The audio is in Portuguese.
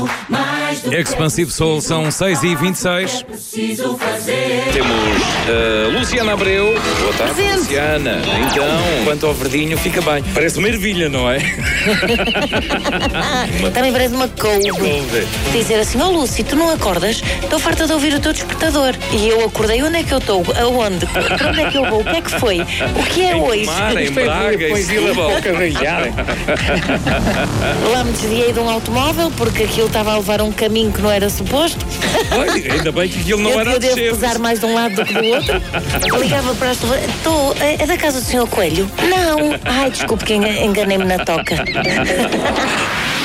Expansive Soul, são 6h26. Temos Luciana Abreu. Boa tarde, Presente. Luciana. Então, quanto ao verdinho, fica bem. Parece uma ervilha, não é? Também parece uma couve. Dizer assim, Lúcio, tu não acordas? Estou farta de ouvir o teu despertador. E eu acordei, onde é que eu estou? Aonde? Para onde é que eu vou? O que é que foi? O que é hoje? Mar, em Braga, em Setúbal. Lá me desviei de um automóvel porque aquilo estava a levar um caminho que não era suposto. Olha, ainda bem que aquilo não era Eu devo descer. pesar mais de um lado do que do outro. Ligava para as pessoas. É da casa do Sr. Coelho? Não. Ai, desculpe que enganei-me na toca.